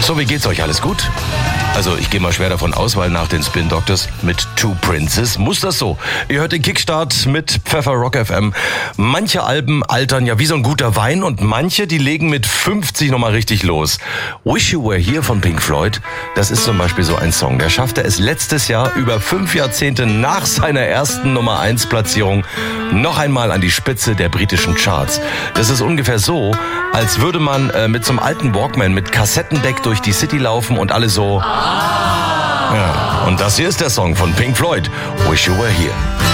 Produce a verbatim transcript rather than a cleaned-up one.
So, wie geht's euch? Alles gut? Also ich gehe mal schwer davon aus, weil nach den Spin Doctors mit Two Princes muss das so. Ihr hört den Kickstart mit Pfeffer Rock F M. Manche Alben altern ja wie so ein guter Wein und manche, die legen mit fünfzig nochmal richtig los. Wish You Were Here von Pink Floyd, das ist zum Beispiel so ein Song. Der schaffte es letztes Jahr über fünf Jahrzehnte nach seiner ersten Nummer eins Platzierung noch einmal an die Spitze der britischen Charts. Das ist ungefähr so, als würde man äh, mit so einem alten Walkman mit Kassettendeck durch die City laufen und alle so... Ja, und das hier ist der Song von Pink Floyd, Wish You Were Here.